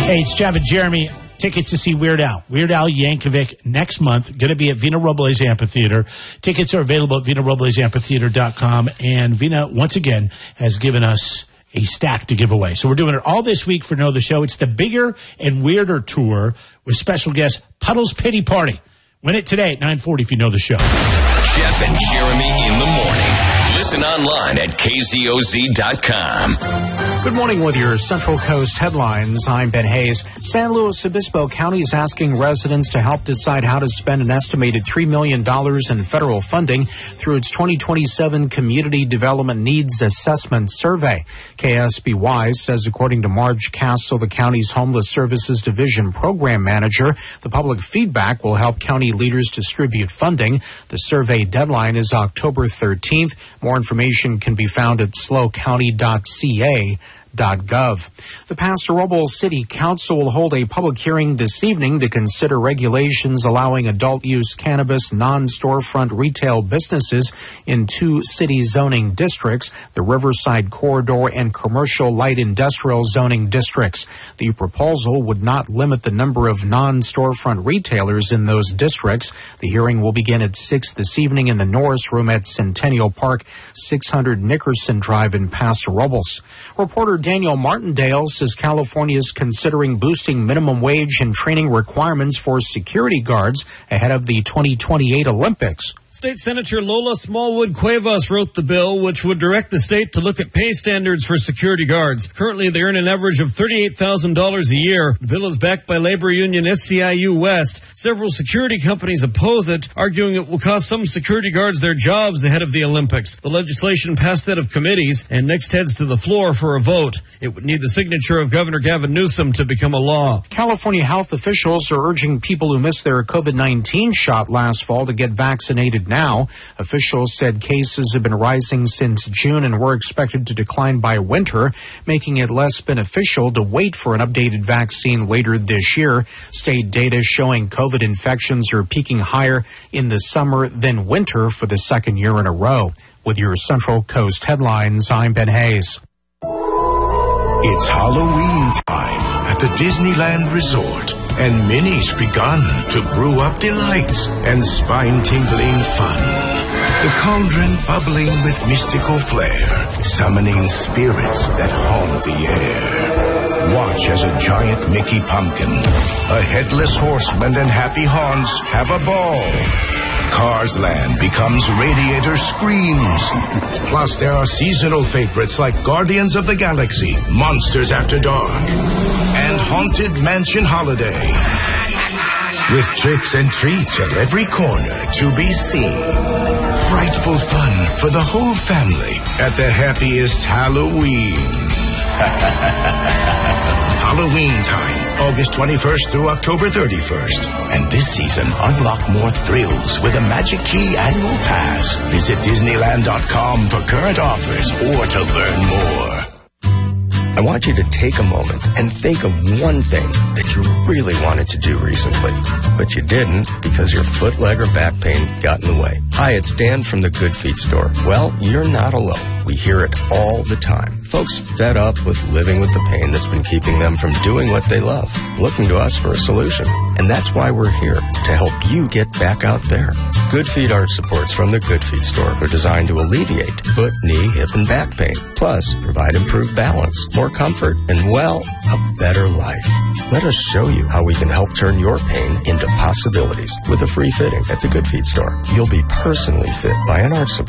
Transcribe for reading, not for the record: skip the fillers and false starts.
Hey, it's Jeff and Jeremy. Tickets to see Weird Al Yankovic next month. Going to be at Vina Robles Amphitheater. Tickets are available at VinaRoblesAmphitheater.com. And Vina, once again, has given us a stack to give away. So we're doing it all this week for Know the Show. It's the Bigger and Weirder Tour with special guest Puddle's Pity Party. Win it today at 9:40 if you know the show. Jeff and Jeremy in the morning. Listen online at KZOZ.com. Good morning with your Central Coast headlines. I'm Ben Hayes. San Luis Obispo County is asking residents to help decide how to spend an estimated $3 million in federal funding through its 2027 Community Development Needs Assessment Survey. KSBY says, according to Marge Castle, the county's Homeless Services Division program manager, the public feedback will help county leaders distribute funding. The survey deadline is October 13th. More information can be found at slowcounty.ca. The Paso Robles City Council will hold a public hearing this evening to consider regulations allowing adult-use cannabis non-storefront retail businesses in two city zoning districts, the Riverside Corridor and Commercial Light Industrial zoning districts. The proposal would not limit the number of non-storefront retailers in those districts. The hearing will begin at 6 this evening in the Norris Room at Centennial Park, 600 Nickerson Drive in Paso Robles. Reporter Daniel Martindale says California is considering boosting minimum wage and training requirements for security guards ahead of the 2028 Olympics. State Senator Lola Smallwood Cuevas wrote the bill, which would direct the state to look at pay standards for security guards. Currently, they earn an average of $38,000 a year. The bill is backed by labor union SCIU West. Several security companies oppose it, arguing it will cost some security guards their jobs ahead of the Olympics. The legislation passed out of committees and next heads to the floor for a vote. It would need the signature of Governor Gavin Newsom to become a law. California health officials are urging people who missed their COVID-19 shot last fall to get vaccinated now. Officials said cases have been rising since June and were expected to decline by winter, making it less beneficial to wait for an updated vaccine later this year. State data showing COVID infections are peaking higher in the summer than winter for the second year in a row. With your Central Coast headlines, I'm Ben Hayes. It's Halloween time at the Disneyland Resort, and Minnie's begun to brew up delights and spine-tingling fun. The cauldron bubbling with mystical flair, summoning spirits that haunt the air. Watch as a giant Mickey pumpkin, a headless horseman, and happy haunts have a ball. Cars Land becomes Radiator Screams. Plus, there are seasonal favorites like Guardians of the Galaxy, Monsters After Dark, and Haunted Mansion Holiday. With tricks and treats at every corner to be seen. Frightful fun for the whole family at the happiest Halloween. Halloween time, August 21st through October 31st. And this season, unlock more thrills with a Magic Key annual pass. Visit Disneyland.com for current offers or to learn more. I want you to take a moment and think of one thing that you really wanted to do recently, but you didn't because your foot, leg, or back pain got in the way. Hi, it's Dan from the Good Feet store. Well, you're not alone. We hear it all the time. Folks fed up with living with the pain that's been keeping them from doing what they love, looking to us for a solution. And that's why we're here, to help you get back out there. Good Feet arch supports from the Good Feet store are designed to alleviate foot, knee, hip, and back pain. Plus, provide improved balance, more comfort, and, well, a better life. Let us show you how we can help turn your pain into possibilities with a free fitting at the Good Feet store. You'll be personally fit by an arch supporter.